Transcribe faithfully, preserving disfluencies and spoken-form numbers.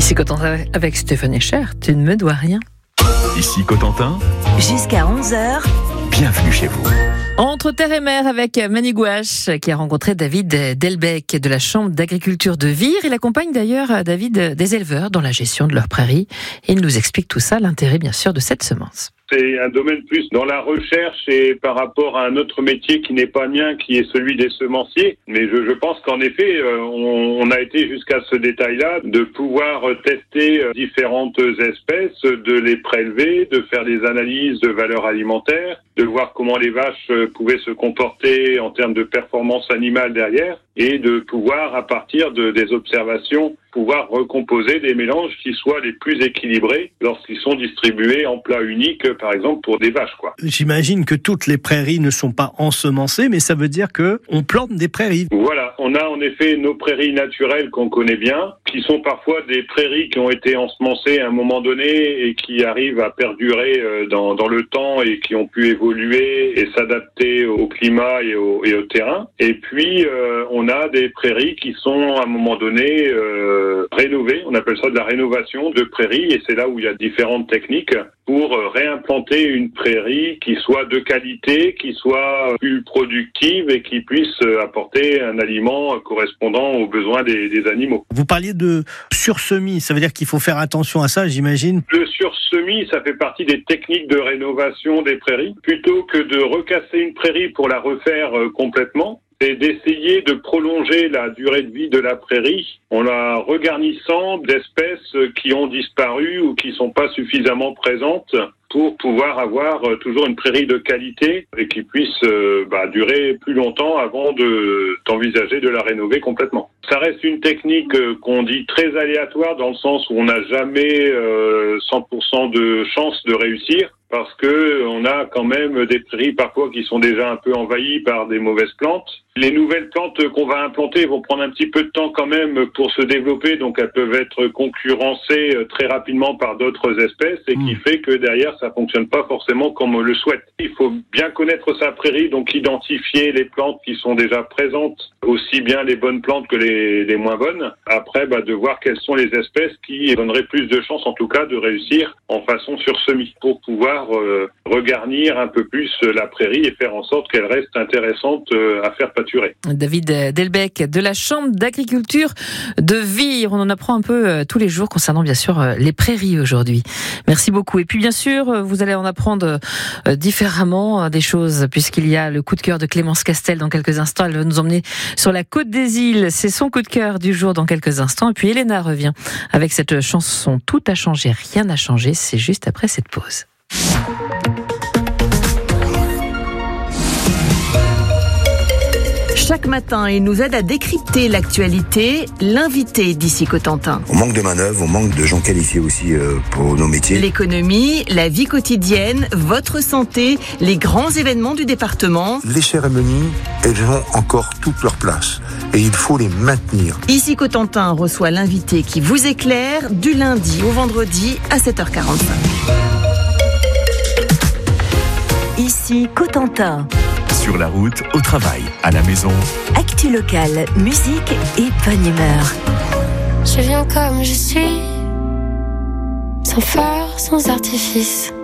Ici Cotentin avec Stéphane Echer, tu ne me dois rien. Ici Cotentin. Jusqu'à onze heures. Bienvenue chez vous. Entre terre et mer avec Manu Gouache qui a rencontré David Delbecq de la Chambre d'agriculture de Vire. Il accompagne d'ailleurs David des éleveurs dans la gestion de leurs prairies. Et il nous explique tout ça, l'intérêt bien sûr de cette semence. C'est un domaine plus dans la recherche et par rapport à un autre métier qui n'est pas mien, qui est celui des semenciers. Mais je, je pense qu'en effet, euh, on, on a été jusqu'à ce détail-là de pouvoir tester différentes espèces, de les prélever, de faire des analyses de valeur alimentaire, de voir comment les vaches pouvaient se comporter en termes de performance animale derrière et de pouvoir, à partir de, des observations, pouvoir recomposer des mélanges qui soient les plus équilibrés lorsqu'ils sont distribués en plat unique, par exemple pour des vaches, quoi. J'imagine que toutes les prairies ne sont pas ensemencées, mais ça veut dire que on plante des prairies. Voilà, on a en effet nos prairies naturelles qu'on connaît bien, qui sont parfois des prairies qui ont été ensemencées à un moment donné et qui arrivent à perdurer dans, dans le temps et qui ont pu évoluer et s'adapter au climat et au, et au terrain. Et puis euh, on a des prairies qui sont à un moment donné euh, rénovées, on appelle ça de la rénovation de prairies, et c'est là où il y a différentes techniques pour réimplanter une prairie qui soit de qualité, qui soit plus productive et qui puisse apporter un aliment correspondant aux besoins des, des animaux. Vous parliez de sursemis, ça veut dire qu'il faut faire attention à ça, j'imagine. Le sursemis, ça fait partie des techniques de rénovation des prairies. Plutôt que de recasser une prairie pour la refaire complètement, c'est d'essayer de prolonger la durée de vie de la prairie en la regarnissant d'espèces qui ont disparu ou qui sont pas suffisamment présentes pour pouvoir avoir toujours une prairie de qualité et qui puisse euh, bah, durer plus longtemps avant de d'envisager de la rénover complètement. Ça reste une technique euh, qu'on dit très aléatoire dans le sens où on n'a jamais euh, cent pour cent de chance de réussir, parce que on a quand même des prairies parfois qui sont déjà un peu envahies par des mauvaises plantes. Les nouvelles plantes qu'on va implanter vont prendre un petit peu de temps quand même pour se développer, donc elles peuvent être concurrencées très rapidement par d'autres espèces, et qui fait que derrière ça fonctionne pas forcément comme on le souhaite. Il faut bien connaître sa prairie, donc identifier les plantes qui sont déjà présentes, aussi bien les bonnes plantes que les, les moins bonnes. Après, bah, de voir quelles sont les espèces qui donneraient plus de chances en tout cas de réussir en façon sursemis, pour pouvoir euh, regarnir un peu plus la prairie et faire en sorte qu'elle reste intéressante euh, à faire pâturer. David Delbecq de la Chambre d'agriculture de Vire. On en apprend un peu euh, tous les jours concernant bien sûr euh, les prairies aujourd'hui. Merci beaucoup. Et puis bien sûr, euh, vous allez en apprendre euh, différemment euh, des choses, puisqu'il y a le coup de cœur de Clémence Castel dans quelques instants. Elle va nous emmener sur la Côte des Îles. C'est son coup de cœur du jour dans quelques instants. Et puis Elena revient avec cette chanson Tout a changé, rien n'a changé. C'est juste après cette pause. Chaque matin, il nous aide à décrypter l'actualité, l'invité d'Ici Cotentin. On manque de manœuvres, on manque de gens qualifiés aussi euh, pour nos métiers. L'économie, la vie quotidienne, votre santé, les grands événements du département. Les cérémonies, elles ont encore toute leur place et il faut les maintenir. Ici Cotentin reçoit l'invité qui vous éclaire du lundi au vendredi à sept heures quarante-cinq. Ici Cotentin. Sur la route, au travail, à la maison. Actu locale, musique et bonne humeur. Je viens comme je suis, sans phare, sans artifice.